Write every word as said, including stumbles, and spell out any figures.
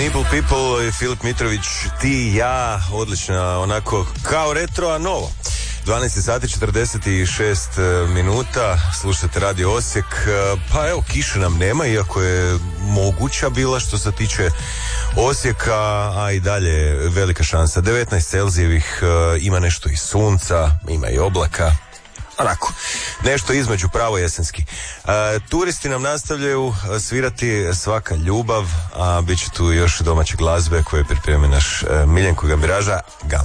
Nibble People i Filip Mitrović, ti i ja, odlična, onako kao retro, a novo. dvanaest sati četrdeset šest minuta, slušate Radio Osijek. Pa evo, kiše nam nema, iako je moguća bila što se tiče Osijeka, a i dalje velika šansa. devetnaest Celzijevih, ima nešto i sunca, ima i oblaka. Onako, nešto između, pravo jesenski. E, turisti nam nastavljaju svirati Svaka ljubav, a bit će tu još domaće glazbe koje pripremi naš e, Miljenko Gambiraža. Gam.